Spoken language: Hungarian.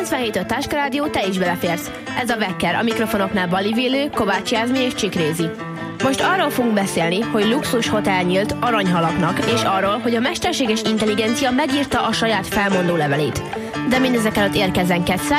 97.5 Táskarádió, te is beleférsz. Ez a Vekker, a mikrofonoknál Bali Villő, Kovács Jászmin és Csikrézi. Most arról fogunk beszélni, hogy luxus hotel nyílt aranyhalaknak, és arról, hogy a mesterséges intelligencia megírta a saját felmondó levelét. De mindezek előtt érkezzen Kessel